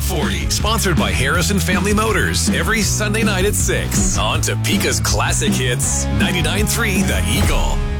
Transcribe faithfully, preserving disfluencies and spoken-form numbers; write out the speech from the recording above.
forty, sponsored by Harrison Family Motors, every Sunday night at six on Topeka's Classic Hits, ninety-nine point three The Eagle.